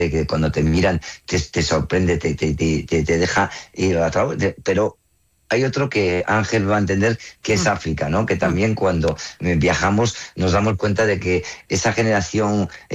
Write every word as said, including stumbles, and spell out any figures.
que cuando te miran te, te sorprende, te, te, te, te deja ir a través, pero hay otro que Ángel va a entender, que es África, ¿no? Que también cuando viajamos nos damos cuenta de que esa generación